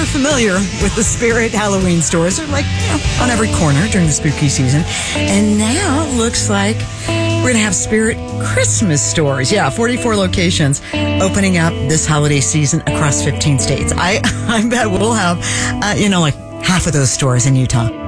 familiar with the Spirit Halloween stores. They're like, on every corner during the spooky season. And now it looks like we're going to have Spirit Christmas stores. Yeah, 44 locations opening up this holiday season across 15 states. I bet we'll have, like half of those stores in Utah.